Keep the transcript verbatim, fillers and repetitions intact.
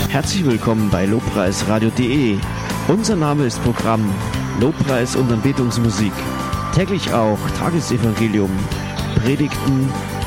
Herzlich willkommen bei lobpreisradio punkt de. Unser Name ist Programm Lobpreis und Anbetungsmusik. Täglich auch Tagesevangelium, Predigten,